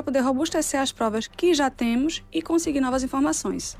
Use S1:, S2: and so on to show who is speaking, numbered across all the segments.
S1: poder robustecer as provas que já temos e conseguir novas informações.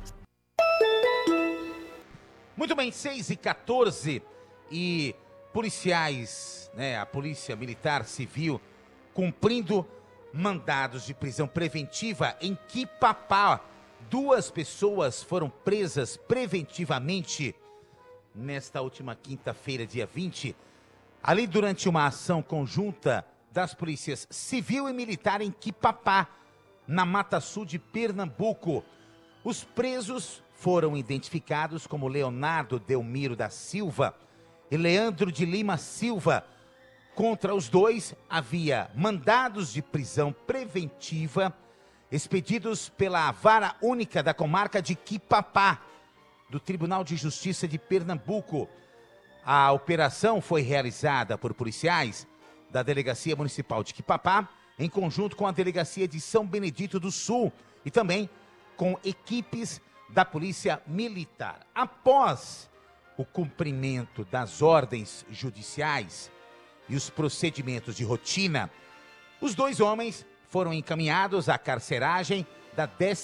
S2: Muito bem, 6h14 e policiais, a Polícia Militar Civil, cumprindo mandados de prisão preventiva em Quipapá. 2 pessoas foram presas preventivamente nesta última quinta-feira, dia 20, ali durante uma ação conjunta das polícias civil e militar em Quipapá, na Mata Sul de Pernambuco. Os presos foram identificados como Leonardo Delmiro da Silva e Leandro de Lima Silva. Contra os dois havia mandados de prisão preventiva expedidos pela Vara Única da Comarca de Quipapá, do Tribunal de Justiça de Pernambuco. A operação foi realizada por policiais da Delegacia Municipal de Quipapá, em conjunto com a Delegacia de São Benedito do Sul e também com equipes da Polícia Militar. Após o cumprimento das ordens judiciais e os procedimentos de rotina, os 2 homens foram encaminhados à carceragem da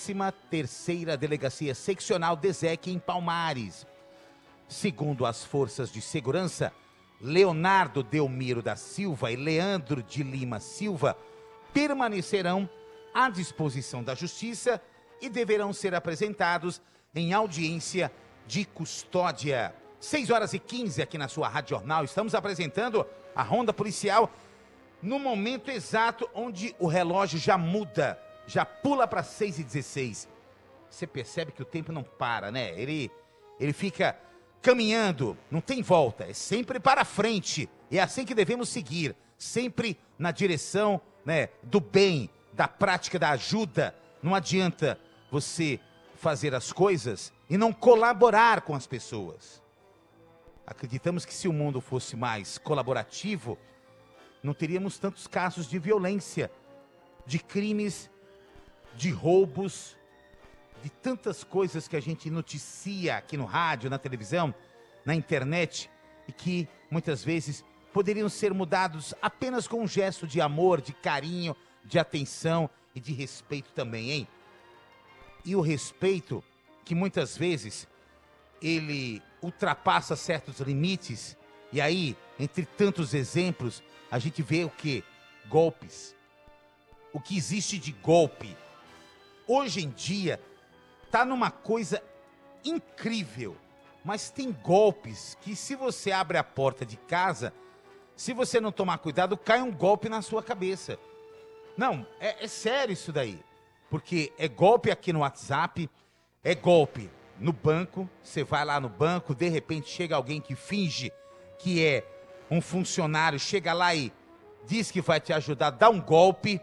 S2: 13ª Delegacia Seccional DESEC em Palmares. Segundo as forças de segurança, Leonardo Delmiro da Silva e Leandro de Lima Silva permanecerão à disposição da Justiça e deverão ser apresentados em audiência de custódia. 6h15 aqui na sua Rádio Jornal. Estamos apresentando a Ronda Policial no momento exato onde o relógio já muda, já pula para 6h16. Você percebe que o tempo não para, né? Ele fica caminhando, não tem volta, é sempre para frente. É assim que devemos seguir, sempre na direção, do bem, da prática da ajuda. Não adianta você fazer as coisas e não colaborar com as pessoas. Acreditamos que se o mundo fosse mais colaborativo, não teríamos tantos casos de violência, de crimes, de roubos, de tantas coisas que a gente noticia aqui no rádio, na televisão, na internet, e que muitas vezes poderiam ser mudados apenas com um gesto de amor, de carinho, de atenção e de respeito também, hein? E o respeito que muitas vezes ele ultrapassa certos limites, e aí, entre tantos exemplos, a gente vê o quê? Golpes. O que existe de golpe. Hoje em dia, tá numa coisa incrível, mas tem golpes que se você abre a porta de casa, se você não tomar cuidado, cai um golpe na sua cabeça. Não, é sério isso daí, porque é golpe aqui no WhatsApp, é golpe no banco, você vai lá no banco, de repente chega alguém que finge que é um funcionário, chega lá e diz que vai te ajudar, dá um golpe.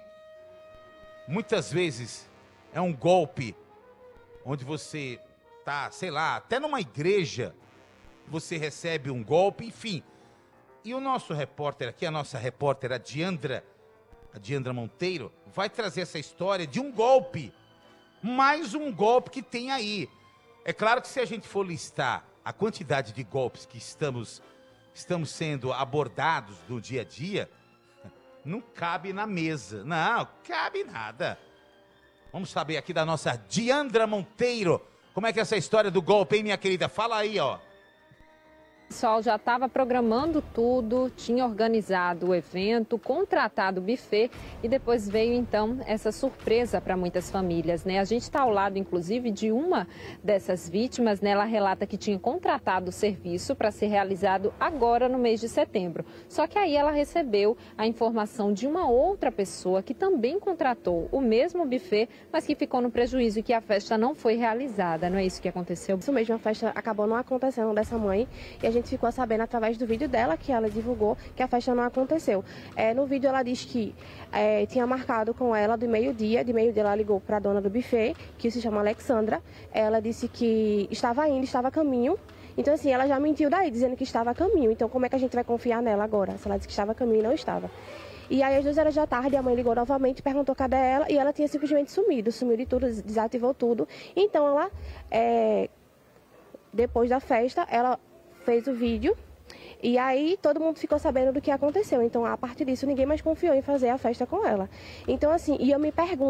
S2: Muitas vezes é um golpe onde você tá, sei lá, até numa igreja, você recebe um golpe, enfim. E o nosso repórter aqui, a nossa repórter, a Diandra Monteiro, vai trazer essa história de um golpe. Mais um golpe que tem aí. É claro que se a gente for listar a quantidade de golpes que estamos sendo abordados no dia a dia, não cabe na mesa. Não, cabe nada. Vamos saber aqui da nossa Diandra Monteiro, como é que é essa história do golpe, hein, minha querida? Fala aí, ó.
S3: O pessoal já estava programando tudo, tinha organizado o evento, contratado o buffet e depois veio então essa surpresa para muitas famílias, né? A gente está ao lado, inclusive, de uma dessas vítimas, né? Ela relata que tinha contratado o serviço para ser realizado agora no mês de setembro. Só que aí ela recebeu a informação de uma outra pessoa que também contratou o mesmo buffet, mas que ficou no prejuízo e que a festa não foi realizada. Não é isso que aconteceu?
S4: Isso mesmo, a festa acabou não acontecendo dessa mãe e a gente ficou sabendo através do vídeo dela, que ela divulgou, que a festa não aconteceu. No vídeo ela diz que tinha marcado com ela de meio-dia ela ligou para a dona do buffet, que se chama Alexandra. Ela disse que estava a caminho. Então assim, ela já mentiu daí, dizendo que estava a caminho. Então como é que a gente vai confiar nela agora, se ela disse que estava a caminho e não estava? E aí às 2h da tarde a mãe ligou novamente, perguntou cadê ela, e ela tinha simplesmente sumiu de tudo, desativou tudo. Então ela, depois da festa, ela fez o vídeo e aí todo mundo ficou sabendo do que aconteceu. Então, a partir disso, ninguém mais confiou em fazer a festa com ela. Então, assim, e eu me pergunto